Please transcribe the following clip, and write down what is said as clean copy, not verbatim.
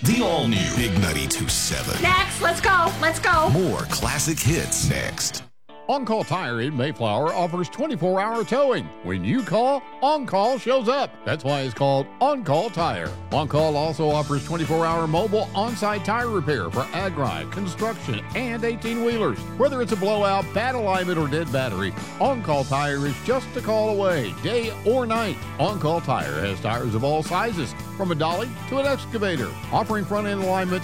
The all-new Big 92.7. Next, let's go. More classic hits next. On-Call Tire in Mayflower offers 24-hour towing. When you call, On-Call shows up. That's why it's called On-Call Tire. On-Call also offers 24-hour mobile on-site tire repair for ag-ride, construction, and 18-wheelers. Whether it's a blowout, bad alignment, or dead battery, On-Call Tire is just a call away, day or night. On-Call Tire has tires of all sizes, from a dolly to an excavator, offering front-end alignment